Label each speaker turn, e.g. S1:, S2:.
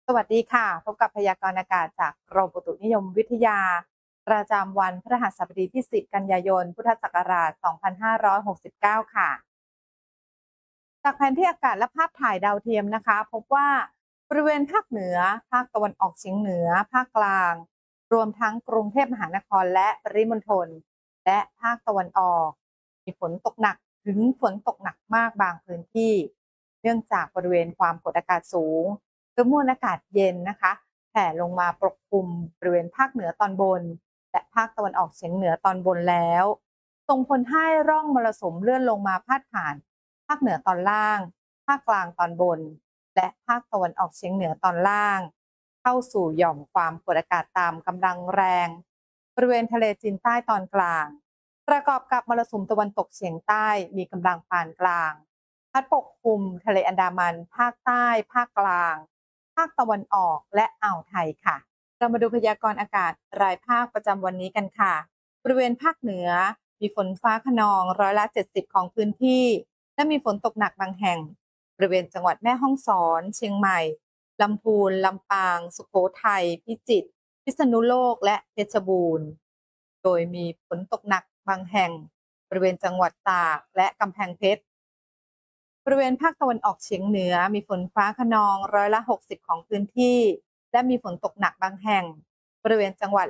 S1: สวัสดีค่ะพบกับพยากรณ์อากาศจากกรมอุตุนิยมวิทยาประจำวันพฤหัสบดีที่ 10 กันยายน พุทธศักราช 2569 ค่ะจากแผนที่อากาศและภาพถ่ายดาวเทียมนะคะพบว่าบริเวณภาคเหนือภาคตะวันออกเฉียงเหนือภาคกลางรวมทั้งกรุงเทพมหานครและปริมณฑลและภาคตะวันออกมีฝนตกหนักถึงฝนตกหนักมากบางพื้นที่เนื่องจากบริเวณความกดอากาศสูง หรือมวลอากาศเย็นนะคะแผ่ลงมาปกคลุมบริเวณภาคเหนือตอนบนและภาคตะวันออกเฉียงเหนือตอนบนแล้วส่งผลให้ร่องมรสุมเลื่อนลงมาพาดผ่านภาคเหนือตอนล่างภาคกลางตอนบนและภาคตะวันออกเฉียงเหนือตอนล่างเข้าสู่หย่อมความกดอากาศต่ำกำลังแรงบริเวณทะเลจีนใต้ตอนกลางประกอบกับมรสุมตะวันตกเฉียงใต้มีกำลังปานกลางพัดปกคลุมทะเลอันดามันภาคใต้ภาคกลาง ภาคตะวันออกและอ่าวไทยค่ะเรามาดูพยากรณ์อากาศรายภาคประจำวันนี้กันค่ะบริเวณภาคเหนือมีฝนฟ้าคะนอง70%ของพื้นที่และมีฝนตกหนักบางแห่งบริเวณจังหวัดแม่ฮ่องสอนเชียงใหม่ลำพูนลำปางสุโขทัยพิจิตรพิษณุโลกและเพชรบูรณ์โดยมีฝนตกหนักบางแห่งบริเวณจังหวัดตากและกำแพงเพชร บริเวณภาคตะวันออกเฉียงเหนือมีฝนฟ้าคะนอง60%ของพื้นที่และมีฝนตกหนักบางแห่งบริเวณจังหวัด